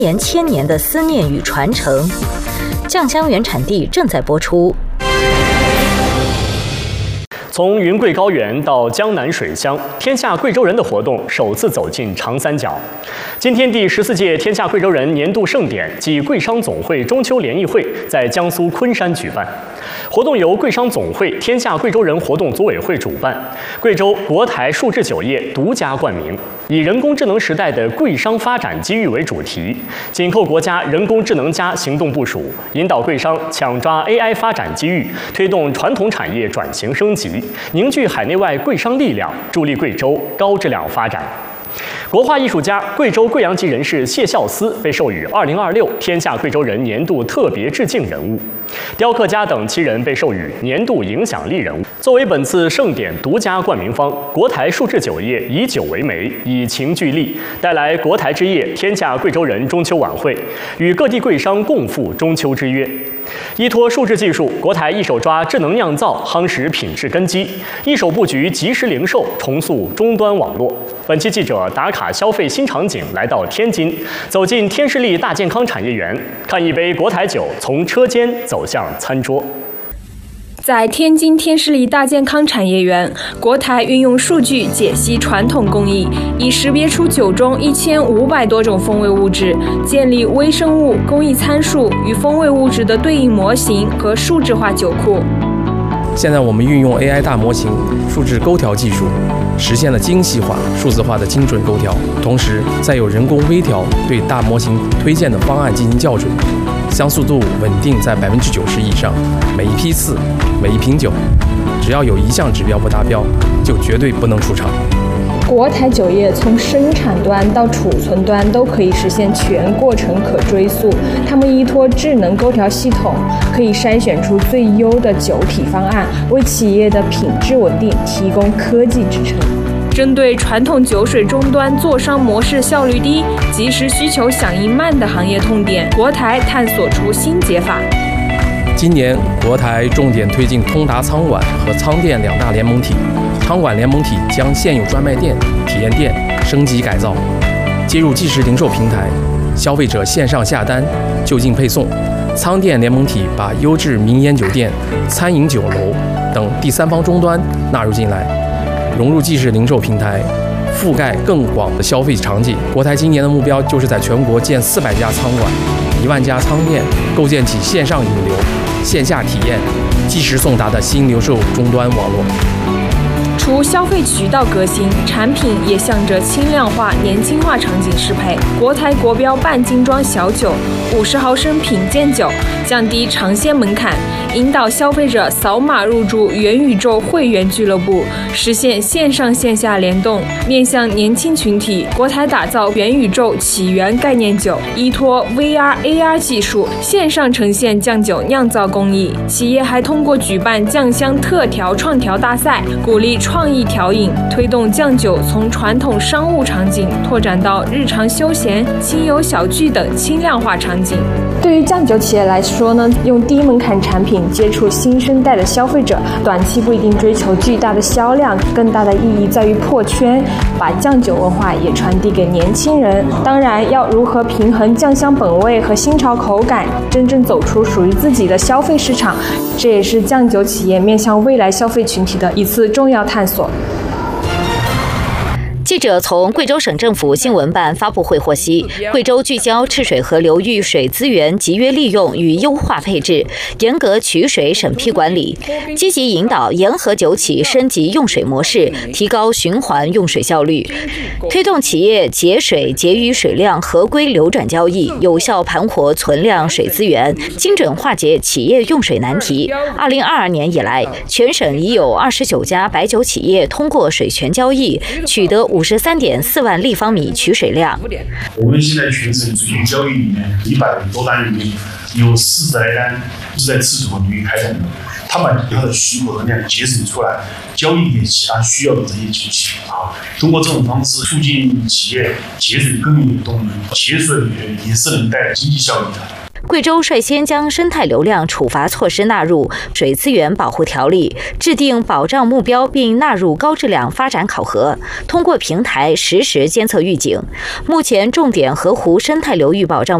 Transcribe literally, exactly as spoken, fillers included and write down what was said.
延千年的思念与传承。酱香原产地正在播出。 从云贵高原到江南水乡，天下贵州人的活动首次走进长三角。今天第十四届天下贵州人年度盛典暨贵商总会中秋联谊会在江苏昆山举办。活动由贵商总会天下贵州人活动组委会主办，贵州国台数制酒业独家冠名，以人工智能时代的贵商发展机遇为主题，紧扣国家人工智能加行动部署，引导贵商抢抓 A I 发展机遇，推动传统产业转型升级，凝聚海内外贵商力量，助力贵州高质量发展。国画艺术家、贵州贵阳籍人士谢孝思被授予二零二六天下贵州人年度特别致敬人物，雕刻家等七人被授予年度影响力人物。作为本次盛典独家冠名方，国台数制酒业以酒为媒，以情聚力，带来国台之夜天下贵州人中秋晚会，与各地贵商共赴中秋之约。依托数字技术，国台一手抓智能酿造，夯实品质根基；一手布局即时零售，重塑终端网络。本期记者打卡消费新场景，来到天津，走进天士力大健康产业园，看一杯国台酒从车间走向餐桌。 在天津天士力大健康产业园，国台运用数据解析传统工艺，以识别出酒中一千五百多种风味物质，建立微生物工艺参数与风味物质的对应模型和数字化酒库。 现在我们运用 A I 大模型、数字勾调技术，实现了精细化、数字化的精准勾调，同时再有人工微调对大模型推荐的方案进行校准，相似度稳定在百分之九十以上。每一批次、每一瓶酒，只要有一项指标不达标，就绝对不能出厂。 国台酒业从生产端到储存端都可以实现全过程可追溯，他们依托智能勾调系统，可以筛选出最优的酒体方案，为企业的品质稳定提供科技支撑。针对传统酒水终端做商模式效率低、及时需求响应慢的行业痛点，国台探索出新解法。 今年国台重点推进通达仓管和仓店两大联盟体，仓管联盟体将现有专卖店、体验店升级改造，接入即时零售平台，消费者线上下单就近配送；仓店联盟体把优质名烟酒店、餐饮酒楼等第三方终端纳入进来，融入即时零售平台，覆盖更广的消费场景。国台今年的目标就是在全国建四百家仓管、一万家仓店，构建起线上引流、线下体验、即时送达的新零售终端网络。 除消费渠道革新，产品也向着轻量化、年轻化场景适配。国台国标半精装小酒、五十毫升品鉴酒，降低尝鲜门槛，引导消费者扫码入驻元宇宙会员俱乐部，实现线上线下联动。面向年轻群体，国台打造元宇宙起源概念酒，依托 V R、A R 技术，线上呈现酱酒酿造工艺。企业还通过举办酱香特调创调大赛，鼓励创意调饮，推动酱酒从传统商务场景拓展到日常休闲、亲友小聚等轻量化场景。对于酱酒企业来说呢，用低门槛产品接触新生代的消费者，短期不一定追求巨大的销量，更大的意义在于破圈，把酱酒文化也传递给年轻人。当然，要如何平衡酱香本味和新潮口感，真正走出属于自己的消费市场，这也是酱酒企业面向未来消费群体的一次重要探索。 记者从贵州省政府新闻办发布会获悉，贵州聚焦赤水河流域水资源集约利用与优化配置，严格取水审批管理，积极引导沿河酒企升级用水模式，提高循环用水效率，推动企业节水节约水量合规流转交易，有效盘活存量水资源，精准化解企业用水难题。二零二二年以来，全省已有二十九家白酒企业通过水权交易，取得五十三点四万立方米取水量。 我们现在全省水权交易里面，一百多单里面有四十来单是在赤水河流域开展的，他把它的许可和量节省出来，交易给其他需要的这些酒企啊。通过这种方式，促进企业节水更有动能，节水也是能带来经济效益的。 贵州率先将生态流量处罚措施纳入《水资源保护条例》，制定保障目标，并纳入高质量发展考核，通过平台实时监测预警。目前重点河湖生态流域保障